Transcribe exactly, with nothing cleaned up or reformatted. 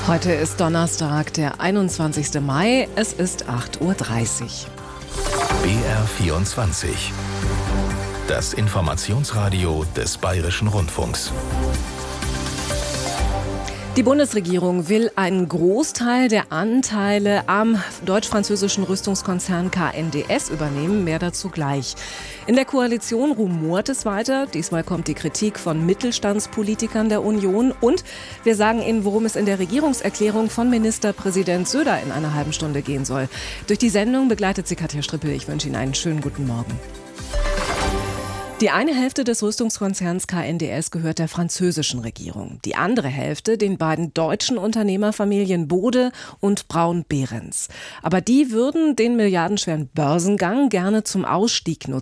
Heute ist Donnerstag, der einundzwanzigste Mai. Es ist acht Uhr dreißig. B R vierundzwanzig. Das Informationsradio des Bayerischen Rundfunks. Die Bundesregierung will einen Großteil der Anteile am deutsch-französischen Rüstungskonzern K N D S übernehmen. Mehr dazu gleich. In der Koalition rumort es weiter. Diesmal kommt die Kritik von Mittelstandspolitikern der Union. Und wir sagen Ihnen, worum es in der Regierungserklärung von Ministerpräsident Söder in einer halben Stunde gehen soll. Durch die Sendung begleitet sie Katja Strippel. Ich wünsche Ihnen einen schönen guten Morgen. Die eine Hälfte des Rüstungskonzerns K N D S gehört der französischen Regierung. Die andere Hälfte den beiden deutschen Unternehmerfamilien Bode und Braun-Behrens. Aber die würden den milliardenschweren Börsengang gerne zum Ausstieg nutzen.